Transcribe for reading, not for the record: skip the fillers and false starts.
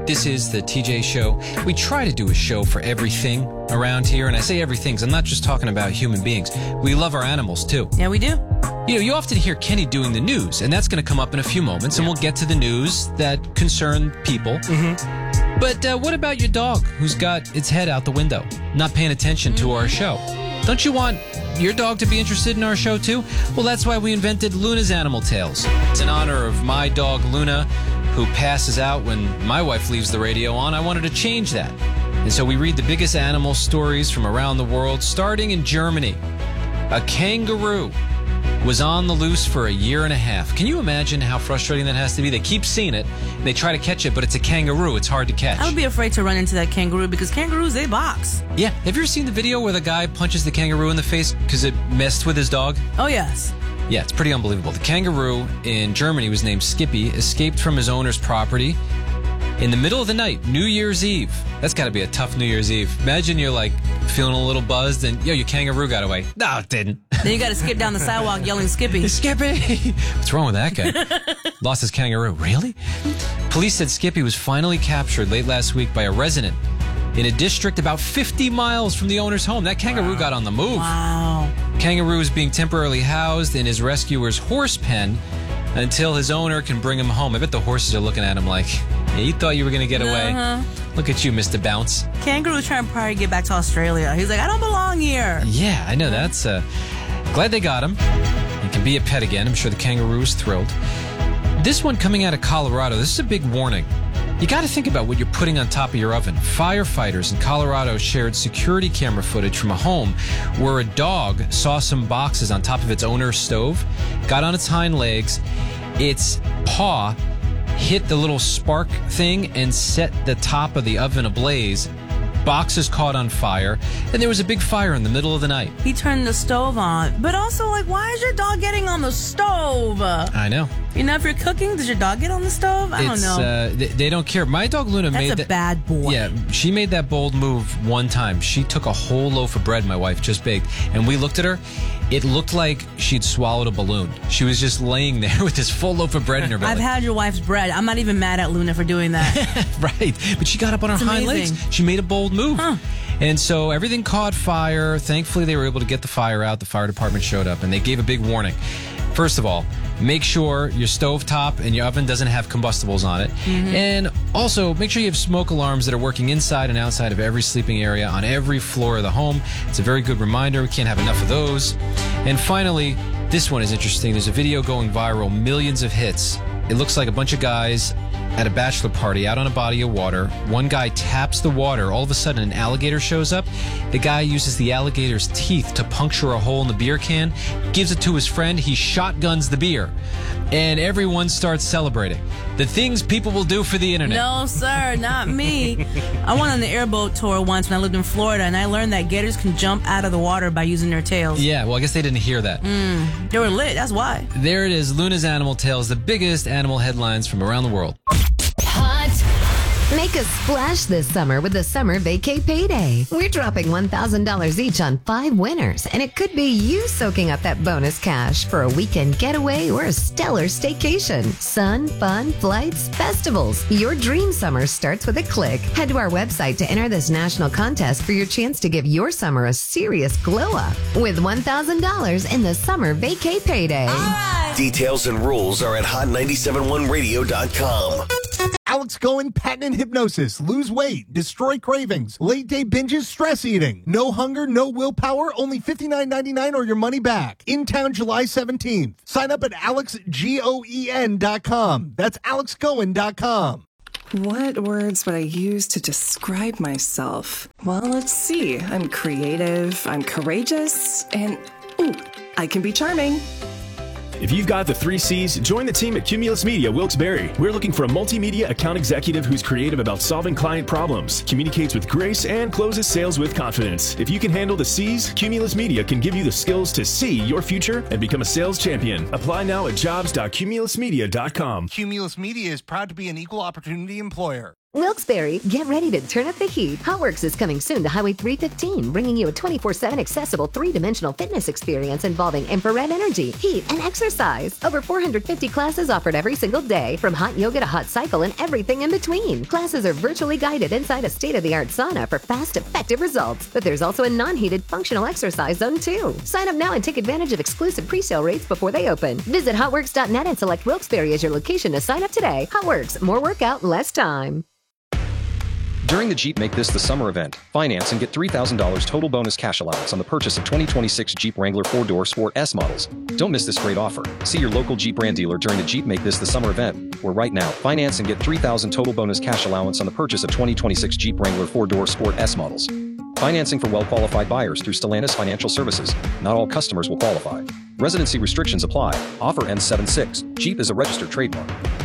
This is the TJ Show. We try to do a show for everything around here, and I say everything, I'm not just talking about human beings. We love our animals, too. Yeah, we do. You know, you often hear Kenny doing the news, and that's going to come up in a few moments, and we'll get to the news that concern people. Mm-hmm. But what about your dog who's got its head out the window, not paying attention to our show? Don't you want your dog to be interested in our show, too? Well, that's why we invented Luna's Animal Tales. It's in honor of my dog, Luna, who passes out when my wife leaves the radio on. I wanted to change that. And so we read the biggest animal stories from around the world, starting in Germany. A kangaroo was on the loose for a year and a half. Can you imagine how frustrating that has to be? They keep seeing it, and they try to catch it, but it's a kangaroo. It's hard to catch. I would be afraid to run into that kangaroo because kangaroos, they box. Yeah. Have you ever seen the video where the guy punches the kangaroo in the face because it messed with his dog? Oh, yes. Yeah, it's pretty unbelievable. The kangaroo in Germany was named Skippy, escaped from his owner's property in the middle of the night, New Year's Eve. That's got to be a tough New Year's Eve. Imagine you're like feeling a little buzzed and, your kangaroo got away. No, it didn't. Then you got to skip down the sidewalk yelling Skippy. Skippy! What's wrong with that guy? Lost his kangaroo. Really? Police said Skippy was finally captured late last week by a resident in a district about 50 miles from the owner's home. That kangaroo got on the move. Wow. Kangaroo is being temporarily housed in his rescuer's horse pen until his owner can bring him home. I bet the horses are looking at him like, hey, you thought you were going to get away. Look at you, Mr. Bounce. Kangaroo's trying to probably get back to Australia. He's like, I don't belong here. Yeah, I know. That's glad they got him. He can be a pet again. I'm sure the kangaroo is thrilled. This one coming out of Colorado, this is a big warning. You got to think about what you're putting on top of your oven. Firefighters in Colorado shared security camera footage from a home where a dog saw some boxes on top of its owner's stove, got on its hind legs, its paw hit the little spark thing and set the top of the oven ablaze. Boxes caught on fire, and there was a big fire in the middle of the night. He turned the stove on. But also, why is your dog getting on the stove? I know. If you're cooking, does your dog get on the stove? I don't know. They don't care. My dog Luna made that. That's a bad boy. Yeah, she made that bold move one time. She took a whole loaf of bread my wife just baked, and we looked at her. It looked like she'd swallowed a balloon. She was just laying there with this full loaf of bread in her belly. I've had your wife's bread. I'm not even mad at Luna for doing that. Right. But she got up on her hind legs. She made a bold move. Huh. And so everything caught fire. Thankfully, they were able to get the fire out. The fire department showed up, and they gave a big warning. First of all, make sure your stovetop and your oven doesn't have combustibles on it. Mm-hmm. And also, make sure you have smoke alarms that are working inside and outside of every sleeping area on every floor of the home. It's a very good reminder. We can't have enough of those. And finally, this one is interesting. There's a video going viral, millions of hits. It looks like a bunch of guys at a bachelor party out on a body of water. One guy taps the water. All of a sudden, an alligator shows up. The guy uses the alligator's teeth to puncture a hole in the beer can, gives it to his friend. He shotguns the beer. And everyone starts celebrating. The things people will do for the internet. No, sir, not me. I went on the airboat tour once when I lived in Florida, and I learned that gators can jump out of the water by using their tails. Yeah, well, I guess they didn't hear that. They were lit, that's why. There it is, Luna's Animal Tales, the biggest animal headlines from around the world. Make a splash this summer with the Summer Vacay Payday. We're dropping $1,000 each on 5 winners, and it could be you soaking up that bonus cash for a weekend getaway or a stellar staycation. Sun, fun, flights, festivals. Your dream summer starts with a click. Head to our website to enter this national contest for your chance to give your summer a serious glow up with $1,000 in the Summer Vacay Payday. Details and rules are at hot971radio.com. Alex Cohen, patent hypnosis, lose weight, destroy cravings, late day binges, stress eating, no hunger, no willpower, only $59.99 or your money back. In town July 17th. Sign up at alexgoen.com. That's alexcohen.com. What words would I use to describe myself? Well, let's see. I'm creative, I'm courageous, and I can be charming. If you've got the 3 C's, join the team at Cumulus Media Wilkes-Barre. We're looking for a multimedia account executive who's creative about solving client problems, communicates with grace, and closes sales with confidence. If you can handle the C's, Cumulus Media can give you the skills to see your future and become a sales champion. Apply now at jobs.cumulusmedia.com. Cumulus Media is proud to be an equal opportunity employer. Wilkes-Barre, get ready to turn up the heat. HotWorks is coming soon to Highway 315, bringing you a 24/7 accessible three-dimensional fitness experience involving infrared energy, heat, and exercise. Over 450 classes offered every single day, from hot yoga to hot cycle and everything in between. Classes are virtually guided inside a state-of-the-art sauna for fast, effective results. But there's also a non-heated functional exercise zone too. Sign up now and take advantage of exclusive pre-sale rates before they open. Visit hotworks.net and select Wilkes-Barre as your location to sign up today. HotWorks, more workout, less time. During the Jeep Make This the Summer event, finance and get $3,000 total bonus cash allowance on the purchase of 2026 Jeep Wrangler 4-Door Sport S models. Don't miss this great offer. See your local Jeep brand dealer during the Jeep Make This the Summer event, where right now, finance and get $3,000 total bonus cash allowance on the purchase of 2026 Jeep Wrangler 4-Door Sport S models. Financing for well-qualified buyers through Stellantis Financial Services. Not all customers will qualify. Residency restrictions apply. Offer ends 7/6. Jeep is a registered trademark.